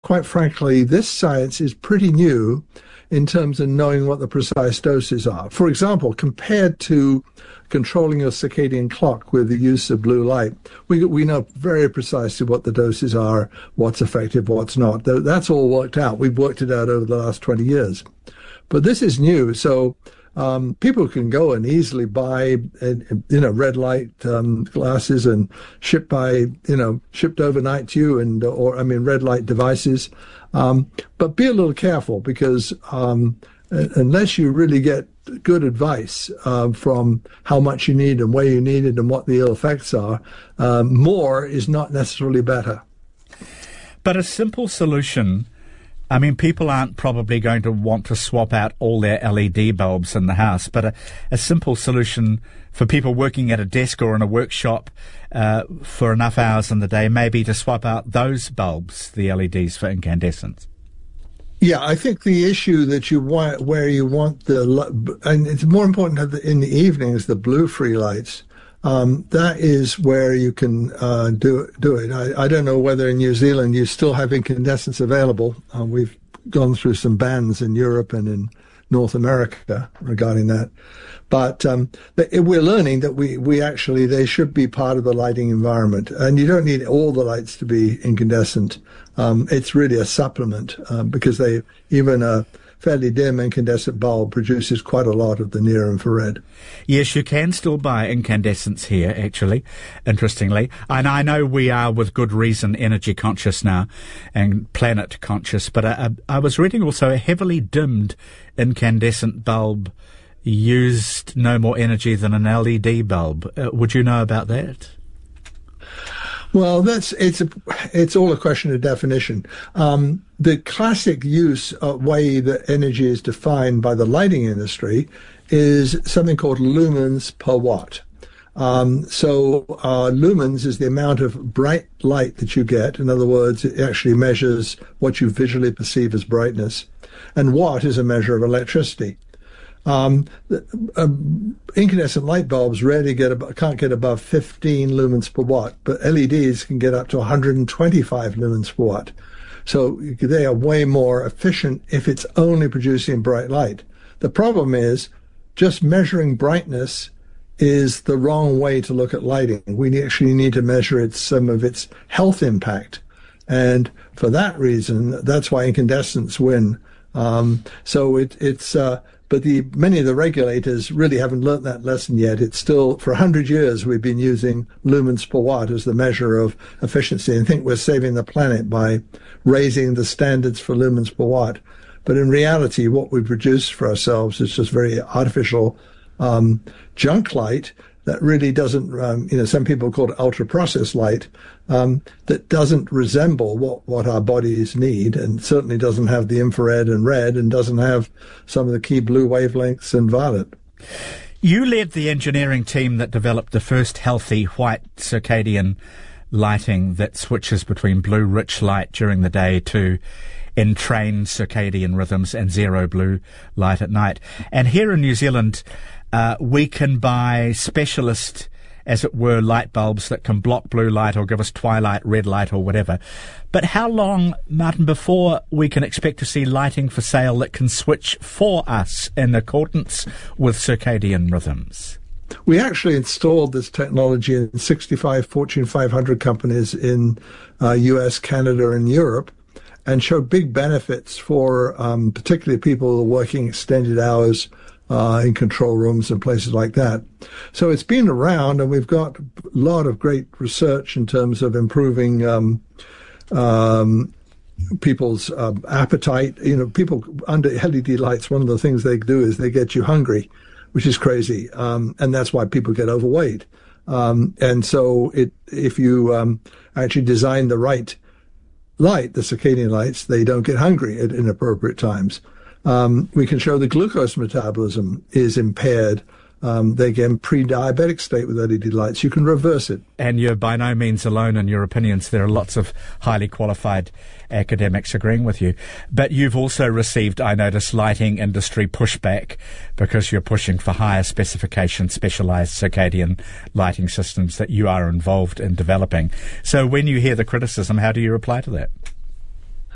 quite frankly, this science is pretty new in terms of knowing what the precise doses are. For example, compared to controlling your circadian clock with the use of blue light, we know very precisely what the doses are, what's effective, what's not. That's all worked out. We've worked it out over the last 20 years. But this is new, so people can go and easily buy, red light glasses and shipped overnight to you, red light devices. But be a little careful because unless you really get good advice from how much you need and where you need it and what the ill effects are, more is not necessarily better. But a simple solution, I mean, people aren't probably going to want to swap out all their LED bulbs in the house, but a simple solution for people working at a desk or in a workshop for enough hours in the day, maybe to swap out those bulbs, the LEDs, for incandescents. Yeah, I think the issue that you want, where you want and it's more important in the evenings, the blue-free lights. That is where you can do it. I don't know whether in New Zealand you still have incandescents available. We've gone through some bans in Europe and in North America regarding that. But we're learning that they should be part of the lighting environment. And you don't need all the lights to be incandescent. It's really a supplement because even a fairly dim incandescent bulb produces quite a lot of the near infrared. Yes, you can still buy incandescents here, actually, interestingly. And I know we are, with good reason, energy conscious now and planet conscious, but I was reading also a heavily dimmed incandescent bulb used no more energy than an LED bulb. Would you know about that? Well, it's all a question of definition. The classic way that energy is defined by the lighting industry is something called lumens per watt. Lumens is the amount of bright light that you get. In other words, it actually measures what you visually perceive as brightness. And watt is a measure of electricity. Incandescent light bulbs can't get above 15 lumens per watt, but LEDs can get up to 125 lumens per watt. So they are way more efficient if it's only producing bright light. The problem is just measuring brightness is the wrong way to look at lighting. We actually need to measure some of its health impact. And for that reason, that's why incandescents win. But many of the regulators really haven't learnt that lesson yet. It's still, for 100 years, we've been using lumens per watt as the measure of efficiency and think we're saving the planet by raising the standards for lumens per watt. But in reality, what we produce for ourselves is just very artificial junk light that really doesn't, some people call it ultra-processed light, that doesn't resemble what our bodies need, and certainly doesn't have the infrared and red, and doesn't have some of the key blue wavelengths and violet. You led the engineering team that developed the first healthy white circadian lighting that switches between blue rich light during the day to entrained circadian rhythms and zero blue light at night. And here in New Zealand, we can buy specialist, as it were, light bulbs that can block blue light or give us twilight red light or whatever. But how long, Martin, before we can expect to see lighting for sale that can switch for us in accordance with circadian rhythms? We actually installed this technology in 65 Fortune 500 companies in US, Canada, and Europe, and showed big benefits for particularly people who are working extended hours in control rooms and places like that. So it's been around, and we've got a lot of great research in terms of improving people's appetite. People under LED lights, one of the things they do is they get you hungry, which is crazy, and that's why people get overweight. And so if you actually design the right light, the circadian lights, they don't get hungry at inappropriate times. We can show the glucose metabolism is impaired. They get in pre-diabetic state with LED lights. You can reverse it. And you're by no means alone in your opinions. There are lots of highly qualified academics agreeing with you. But you've also received, I notice, lighting industry pushback because you're pushing for higher specification, specialized circadian lighting systems that you are involved in developing. So when you hear the criticism, how do you reply to that?